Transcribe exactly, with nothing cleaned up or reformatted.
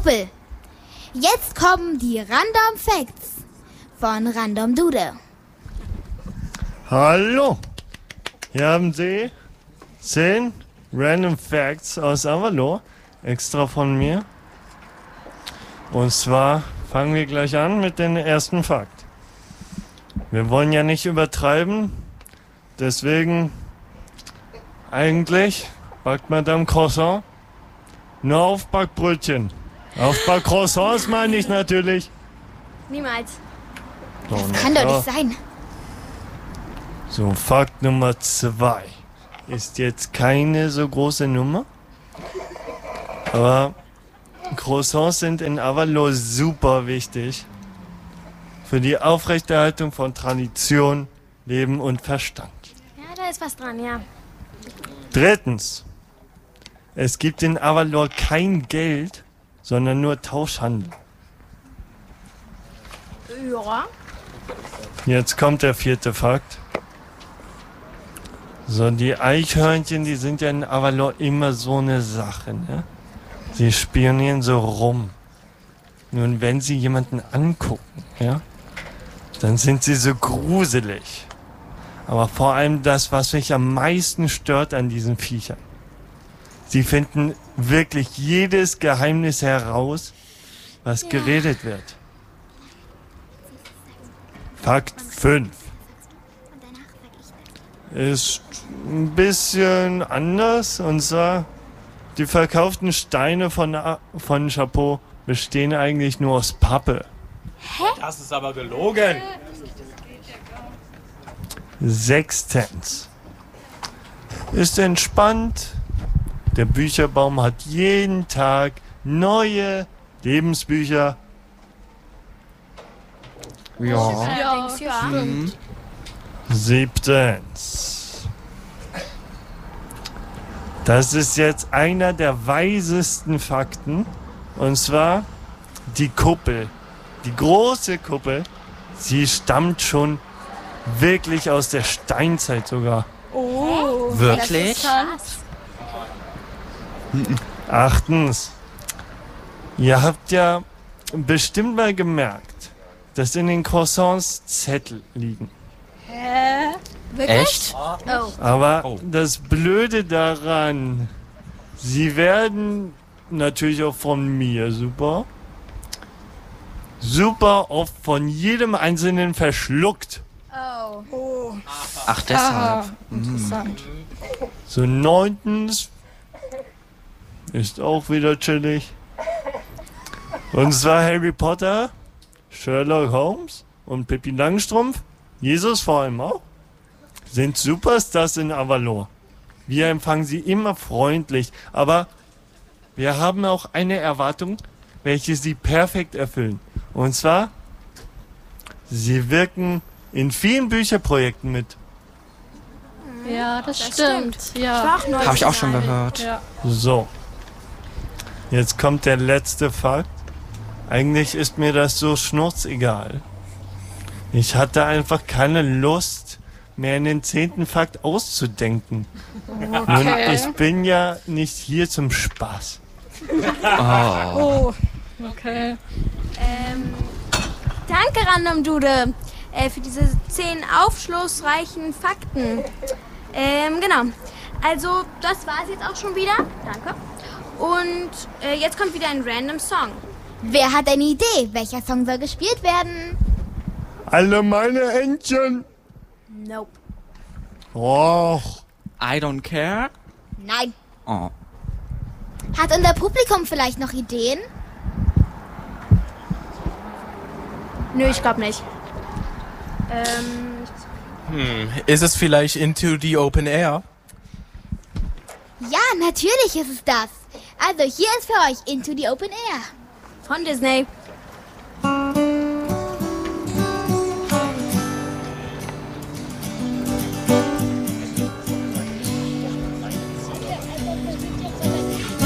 Kuppel. Jetzt kommen die Random Facts von Random Dude. Hallo, hier haben Sie zehn Random Facts aus Avalor, extra von mir. Und zwar fangen wir gleich an mit dem ersten Fakt. Wir wollen ja nicht übertreiben, deswegen eigentlich backt Madame Croissant nur auf Backbrötchen. Auf Backcroissants meine ich natürlich. Niemals. So, Das na kann doch klar. nicht sein. So, Fakt Nummer zwei ist jetzt keine so große Nummer, aber Croissants sind in Avalor super wichtig für die Aufrechterhaltung von Tradition, Leben und Verstand. Ja, da ist was dran, ja. Drittens, es gibt in Avalor kein Geld, sondern nur Tauschhandel. Ja. Jetzt kommt der vierte Fakt. So, die Eichhörnchen, die sind ja in Avalor immer so eine Sache, ne? Sie spionieren so rum. Nun, wenn sie jemanden angucken, ja, dann sind sie so gruselig. Aber vor allem das, was mich am meisten stört an diesen Viechern. Sie finden wirklich jedes Geheimnis heraus, was Ja. geredet wird. Fakt fünf. Ist ein bisschen anders, und zwar die verkauften Steine von, von Chapeau bestehen eigentlich nur aus Pappe. Das ist aber gelogen. Sechstens. Ist entspannt. Der Bücherbaum hat jeden Tag neue Lebensbücher. Ja. Ja, denkst du, ja. Mhm. Siebtens. Das ist jetzt einer der weisesten Fakten. Und zwar die Kuppel. Die große Kuppel. Sie stammt schon wirklich aus der Steinzeit sogar. Oh. Wirklich? Achtens. Ihr habt ja bestimmt mal gemerkt, dass in den Croissants Zettel liegen. Hä? Wirklich? Echt? Oh. Aber Oh. das Blöde daran, sie werden natürlich auch von mir super, super oft von jedem Einzelnen verschluckt. Oh. Oh. Ach, deshalb. Ah, interessant. So, neuntens ist auch wieder chillig. Und zwar Harry Potter, Sherlock Holmes und Pippi Langstrumpf, Jesus vor allem auch, sind Superstars in Avalor. Wir empfangen sie immer freundlich, aber wir haben auch eine Erwartung, welche sie perfekt erfüllen. Und zwar, sie wirken in vielen Bücherprojekten mit. Ja, das, Das stimmt. Ich Ja. war auch neu. Habe ich auch schon gehört. Ja. So, jetzt kommt der letzte Fakt. Eigentlich ist mir das so schnurzegal. Ich hatte einfach keine Lust, mehr den zehnten Fakt auszudenken. Nun, Okay. ich bin ja nicht hier zum Spaß. Oh. Oh, okay. Ähm, danke, Random Dude, äh, für diese zehn aufschlussreichen Fakten. Ähm, genau. Also, das war's jetzt auch schon wieder. Danke. Und äh, jetzt kommt wieder ein random Song. Wer hat eine Idee? Welcher Song soll gespielt werden? Alle meine Entchen! Nope. Och, I don't care. Nein. Oh. Hat unser Publikum vielleicht noch Ideen? Nö, ich glaube nicht. Ähm, Hm, ist es vielleicht Into the Open Air? Ja, natürlich ist es das. Also hier ist für euch Into the Open Air. von Disney.